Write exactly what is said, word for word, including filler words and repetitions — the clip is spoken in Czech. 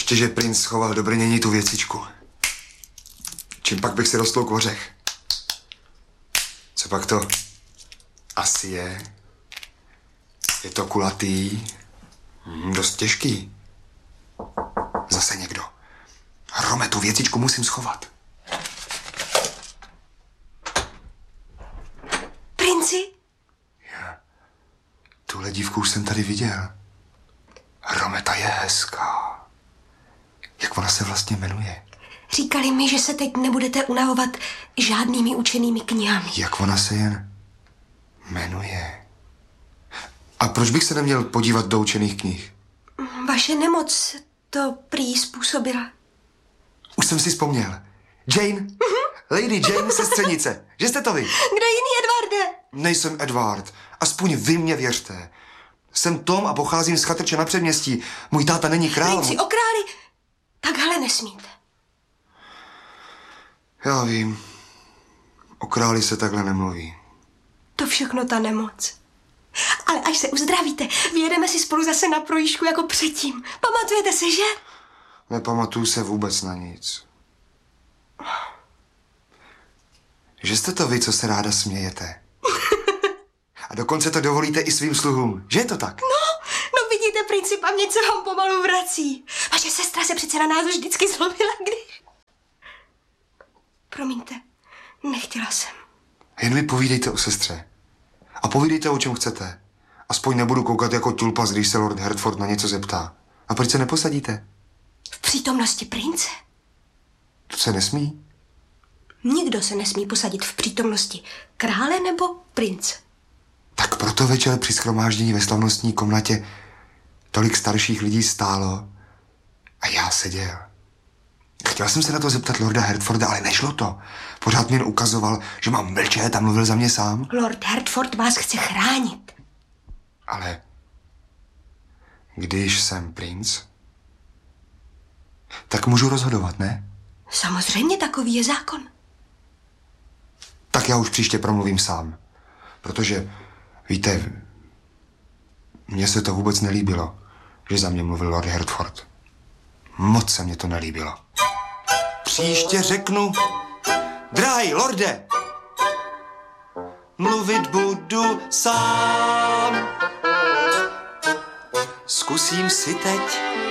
Ještě, že princ schoval do brnění tu věcičku. Čím pak bych si rostl ořech? Co pak to asi je? Je to kulatý, hm, dost těžký. Zase někdo. Rome, tu věcičku musím schovat. Princi? Já. Tuhle dívku už jsem tady viděl. Rome, ta je hezká. Jak ona se vlastně jmenuje? Říkali mi, že se teď nebudete unavovat žádnými učenými knihami. Jak ona se jen jmenuje? A proč bych se neměl podívat do učených knih? Vaše nemoc to prý způsobila. Už jsem si vzpomněl. Jane? Mm-hmm. Lady Jane, sestřenice. Že jste to vy? Kdo jiný, Edvarde? Nejsem Edward. Aspoň vy mě věřte. Jsem Tom a pocházím z chatrče na předměstí. Můj táta není král. Princi, o králi takhle nesmíte. Já vím. O králi se takhle nemluví. To všechno ta nemoc. Ale až se uzdravíte, vyjedeme si spolu zase na projížďku jako předtím. Pamatujete se, že? Nepamatuju se vůbec na nic. Že jste to vy, co se ráda smějete. A dokonce to dovolíte i svým sluhům. Že je to tak? No, no vidíte, princi, paměť se vám pomalu vrací. Vaše sestra se přece na nás vždycky zlobila, když... Promiňte, nechtěla jsem. Jen mi povídejte o sestře. A povídejte, o čem chcete. Aspoň nebudu koukat jako tulpas, když se lord Hertford na něco zeptá. A proč se neposadíte? V přítomnosti prince? To se nesmí? Nikdo se nesmí posadit v přítomnosti krále nebo prince. Tak proto večer při shromáždění ve slavnostní komnatě tolik starších lidí stálo a já seděl. Chtěl jsem se na to zeptat lorda Hertforda, ale nešlo to. Pořád mi jen ukazoval, že mám mlčet a mluvil za mě sám. Lord Hertford vás chce chránit. Ale když jsem princ, tak můžu rozhodovat, ne? Samozřejmě, takový je zákon. Tak já už příště promluvím sám. Protože, víte, mně se to vůbec nelíbilo, že za mě mluvil lord Hertford. Moc se mně to nelíbilo. Příště řeknu, drahý lorde, mluvit budu sám. Zkusím si teď